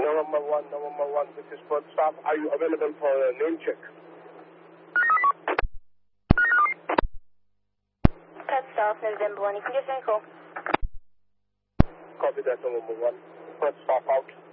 November 1, this is first stop. Are you available for a name check? Pet Staff, November 1, you can give me a call. Copy that, November 1. First stop out.